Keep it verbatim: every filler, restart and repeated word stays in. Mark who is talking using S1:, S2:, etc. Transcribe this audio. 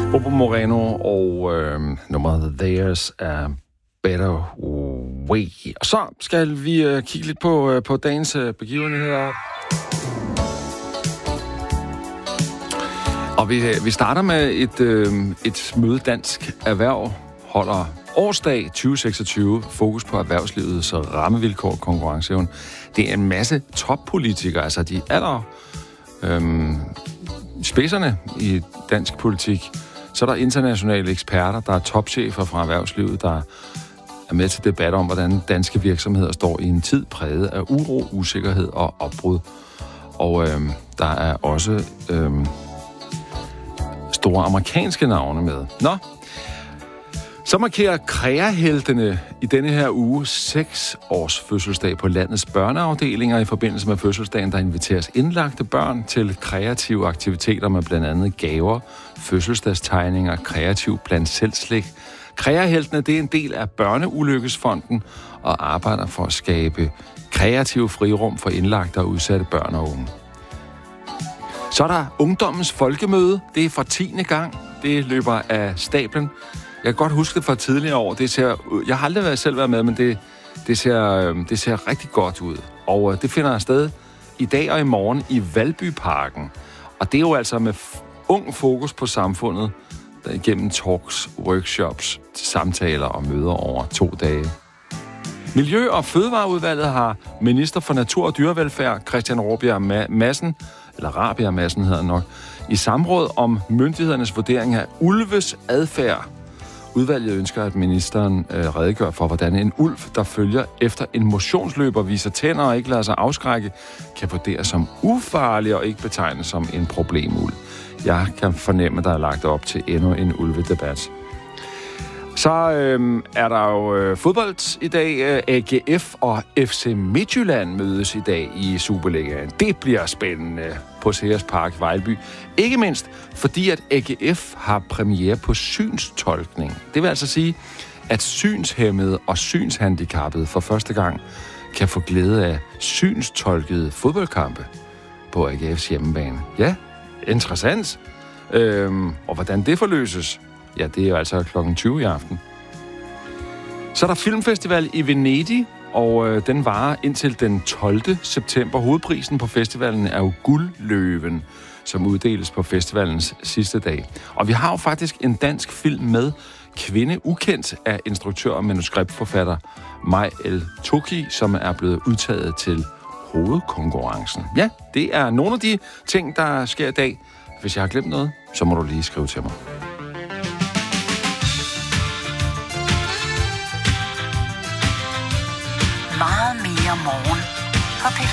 S1: Bobo Moreno og øh, nummeret There's a Better Way. Og så skal vi øh, kigge lidt på, øh, på dagens øh, begivenheder. Og vi, vi starter med et, øh, et møde Dansk Erhverv holder årsdag tyve seksogtyve, fokus på erhvervslivets rammevilkår og konkurrenceevne. Det er en masse toppolitikere, altså de aller øhm, spidserne i dansk politik. Så er der internationale eksperter, der er topchefer fra erhvervslivet, der er med til debat om, hvordan danske virksomheder står i en tid præget af uro, usikkerhed og opbrud. Og øhm, der er også øhm, store amerikanske navne med. Nå, så markerer kreaheltene i denne her uge seks års fødselsdag på landets børneafdelinger. I forbindelse med fødselsdagen, der inviteres indlagte børn til kreative aktiviteter med blandt andet gaver, fødselsdagstegninger, kreativ blandt selvslik. Kreaheltene, det er en del af Børneulykkesfonden og arbejder for at skabe kreative frirum for indlagte og udsatte børn og unge. Så er der Ungdommens Folkemøde. Det er for tiende gang. Det løber af stablen. Jeg kan godt huske det fra tidligere år. Det ser, jeg har aldrig været selv været med, men det, det, ser, det ser rigtig godt ud. Og det finder sted i dag og i morgen i Valbyparken. Og det er jo altså med ung fokus på samfundet, der igennem talks, workshops, samtaler og møder over to dage. Miljø- og Fødevareudvalget har minister for Natur- og Dyrevelfærd, Christian Rabjerg Madsen, eller Rabjerg Madsen hedder nok, i samråd om myndighedernes vurdering af ulves adfærd. Udvalget ønsker, at ministeren øh, redegør for, hvordan en ulv, der følger efter en motionsløber, viser tænder og ikke lader sig afskrække, kan vurderes som ufarlig og ikke betegnes som en problemulv. Jeg kan fornemme, at der er lagt op til endnu en ulvedebat. Så øh, er der jo øh, fodbold i dag. A G F og F C Midtjylland mødes i dag i Superligaen. Det bliver spændende på Ceres Park i Vejlby. Ikke mindst fordi, at A G F har premiere på synstolkning. Det vil altså sige, at synshæmmede og synshandicappede for første gang kan få glæde af synstolkede fodboldkampe på A G F's hjemmebane. Ja, interessant. Øhm, og hvordan det forløses, ja, det er jo altså klokken tyve i aften. Så er der filmfestival i Venedig, og øh, den varer indtil den tolvte september. Hovedprisen på festivalen er jo Guldløven, som uddeles på festivalens sidste dag. Og vi har jo faktisk en dansk film med, Kvinde ukendt, af instruktør og manuskriptforfatter Maj El Toki, som er blevet udtaget til hovedkonkurrencen. Ja, det er nogle af de ting, der sker i dag. Hvis jeg har glemt noget, så må du lige skrive til mig.
S2: Meget mere morgen på P